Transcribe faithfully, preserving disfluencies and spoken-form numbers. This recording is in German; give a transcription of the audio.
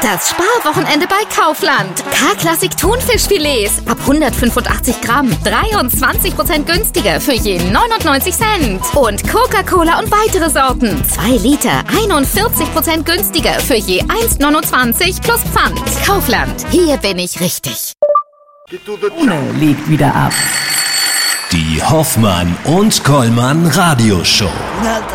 Das Sparwochenende bei Kaufland. K-Klassik Thunfischfilets ab hundertfünfundachtzig Gramm. dreiundzwanzig Prozent günstiger für je neunundneunzig Cent. Und Coca-Cola und weitere Sorten. zwei Liter, einundvierzig Prozent günstiger für je eins neunundzwanzig plus Pfand. Kaufland. Hier bin ich richtig. Ohne legt wieder ab. Die Hoffmann und Kollmann Radioshow.